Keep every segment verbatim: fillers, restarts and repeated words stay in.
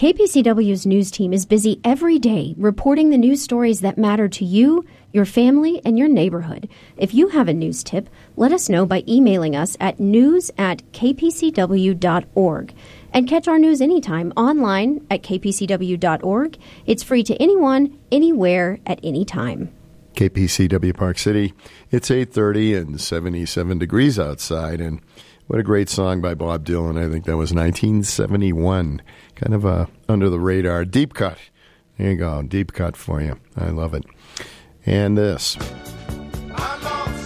K P C W's news team is busy every day reporting the news stories that matter to you, your family, and your neighborhood. If you have a news tip, let us know by emailing us at news at k p c w dot org. And catch our news anytime online at k p c w dot org. It's free to anyone, anywhere, at any time. K P C W Park City. It's eight thirty and seventy-seven degrees outside, and what a great song by Bob Dylan. I think that was nineteen seventy-one. Kind of a under-the-radar deep cut. There you go, deep cut for you. I love it. And this. I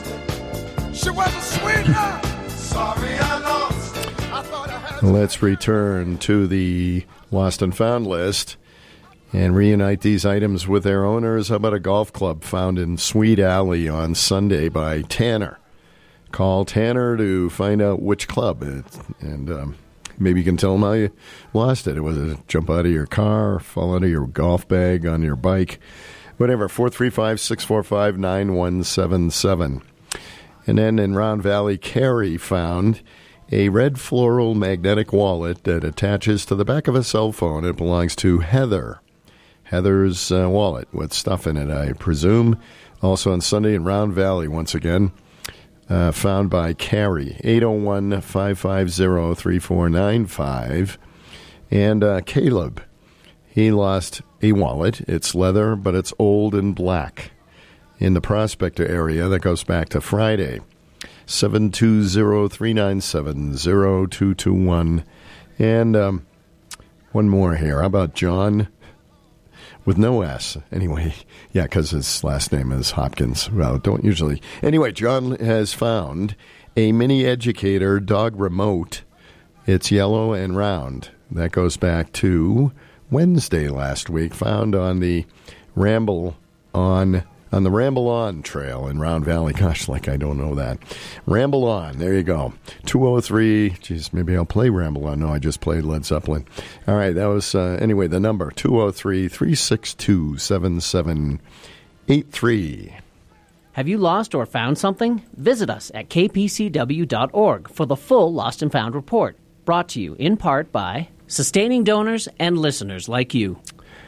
lost. She was a sweetheart. Sorry I lost. I thought I had. Let's return to the Lost and Found list and reunite these items with their owners. How about a golf club found in Sweet Alley on Sunday by Tanner? Call Tanner to find out which club, it, and um, maybe you can tell him how you lost it. Was it jump out of your car, fall out of your golf bag on your bike, whatever. four three five, six four five, nine one seven seven. And then in Round Valley, Carrie found a red floral magnetic wallet that attaches to the back of a cell phone. It belongs to Heather. Heather's uh, wallet with stuff in it, I presume. Also on Sunday in Round Valley, once again, uh, found by Carrie. eight oh one, five five zero, three four nine five. And uh, Caleb, he lost a wallet. It's leather, but it's old and black. In the Prospector area, that goes back to Friday. seven two zero, three nine seven, zero two two one. And um, one more here. How about John? With no S. Anyway, yeah, because his last name is Hopkins. Well, don't usually. Anyway, John has found a Mini Educator dog remote. It's yellow and round. That goes back to Wednesday last week. Found on the Ramble on on the Ramble On Trail in Round Valley. Gosh, like I don't know that. Ramble On. There you go. two oh three. Geez, maybe I'll play Ramble On. No, I just played Led Zeppelin. All right, that was, uh, anyway, the number, two oh three, three six two, seven seven eight three. Have you lost or found something? Visit us at k p c w dot org for the full Lost and Found report. Brought to you in part by sustaining donors and listeners like you.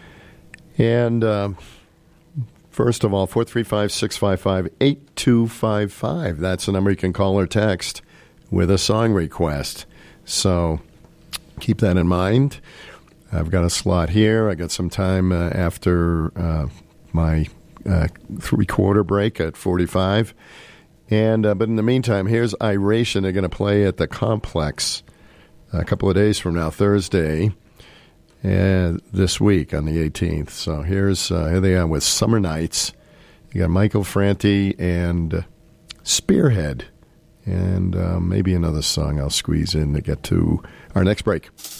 And, uh, first of all, four three five, six five five, eight two five five. That's the number you can call or text with a song request. So keep that in mind. I've got a slot here. I got some time uh, after uh, my uh, three-quarter break at forty-five. And uh, but in the meantime, here's Iration. They're going to play at the Complex a couple of days from now, Thursday. And this week on the eighteenth. So here's uh, here they are with Summer Nights. You got Michael Franti and uh, Spearhead, and uh, maybe another song I'll squeeze in to get to our next break.